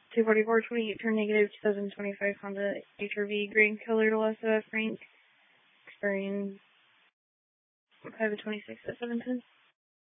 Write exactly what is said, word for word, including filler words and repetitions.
two forty-four twenty-eight, turn negative, twenty twenty-five Honda H R V, green color, loss of rank, experience five twenty-six at seven ten.